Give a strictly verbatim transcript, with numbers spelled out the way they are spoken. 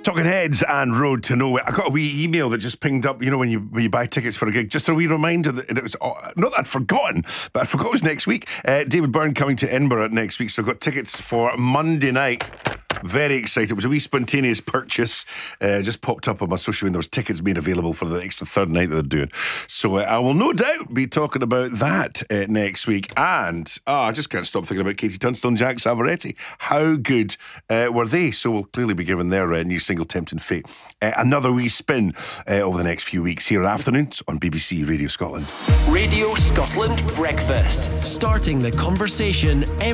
Talking Heads and Road to Nowhere. I got a wee email that just pinged up, you know, when you when you buy tickets for a gig. Just a wee reminder that it was, oh, not that I'd forgotten, but I forgot it was next week. Uh, David Byrne coming to Edinburgh next week, so I've got tickets for Monday night. Very excited. It was a wee spontaneous purchase. Uh, just popped up on my social media. There was tickets made available for the extra third night that they're doing. So uh, I will no doubt be talking about that uh, next week. And oh, I just can't stop thinking about Katie Tunstall and Jack Savaretti. How good uh, were they? So we'll clearly be giving their uh, new single Tempting Fate uh, another wee spin uh, over the next few weeks here at Afternoons on B B C Radio Scotland. Radio Scotland Breakfast. Starting the conversation every